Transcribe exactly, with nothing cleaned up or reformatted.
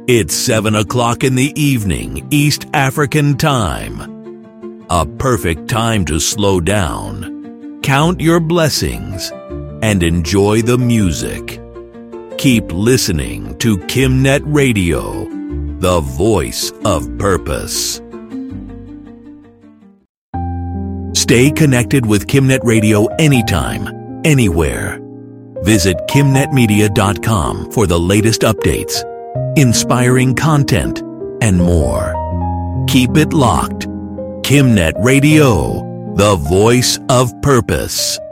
It's seven o'clock in the evening, East African time. A perfect time to slow down, count your blessings, and enjoy the music. Keep listening to KimNet Radio, the voice of purpose. Stay connected with KimNet Radio anytime, anywhere. Visit kim net media dot com for the latest updates, inspiring content, and more. Keep it locked. KimNet Radio, the voice of purpose.